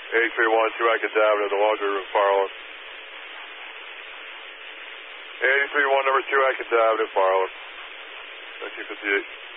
8312 Atkins Avenue, the laundry room, Farland. 83-1, number 2, Atkins Avenue, Farland. 1958.